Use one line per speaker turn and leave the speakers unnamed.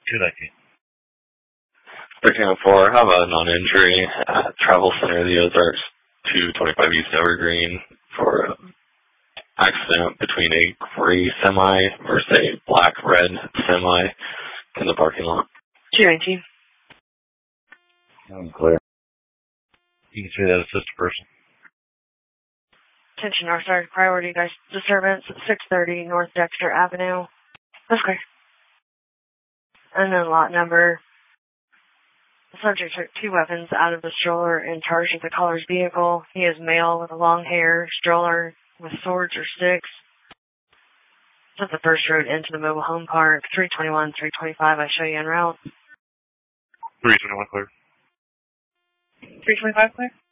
219.
1304, have a non-injury at Travel Center of the Ozarks, 225 East Evergreen, for accident between a gray semi versus a black-red semi in the parking lot.
219.
I'm clear.
You can see that assisted person.
Attention, Northside priority disturbance, 630 North Dexter Avenue. That's clear. And then lot number. The subject took 2 weapons out of the stroller and charged with the caller's vehicle. He is male with a long hair, stroller with swords or sticks. Took the first road into the mobile home park, 321, 325. I show you en route.
321 clear.
325 clear?